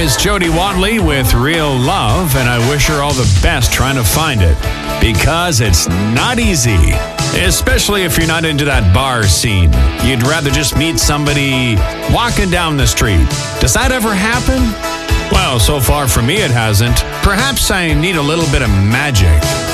is Jody Watley with Real Love, and I wish her all the best trying to find it, because it's not easy, especially if you're not into that bar scene. You'd rather just meet somebody walking down the street. Does that ever happen? Well, so far for me it hasn't. Perhaps I need a little bit of magic.